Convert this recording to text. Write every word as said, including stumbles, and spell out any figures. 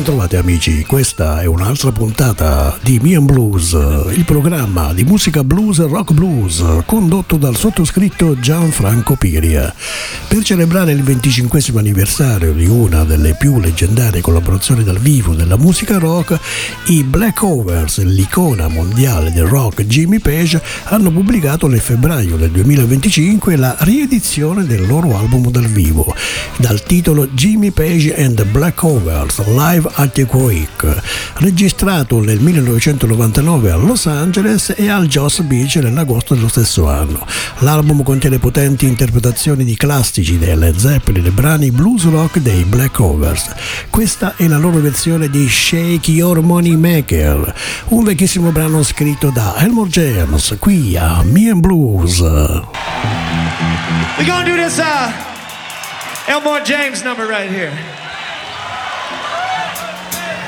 bentrovati amici, questa è un'altra puntata di Me and Blues, il programma di musica blues e rock blues condotto dal sottoscritto Gianfranco Piria. Per celebrare il venticinquesimo anniversario di una delle più leggendarie collaborazioni dal vivo della musica rock, i Black Overs, l'icona mondiale del rock Jimmy Page, hanno pubblicato nel febbraio del duemilaventicinque la riedizione del loro album dal vivo, dal titolo Jimmy Page and the Black Overs Live at the Quake, registrato nel millenovecentonovantanove a Los Angeles e al Joss Beach nell'agosto dello stesso anno. L'album contiene potenti interpretazioni di classici dei Led Zeppelin e brani blues rock dei Black Overs. Questa è la loro versione di Shake Your Money Maker, un vecchissimo brano scritto da Elmore James, qui a Me and Blues. We're gonna do this uh, Elmore James number right here.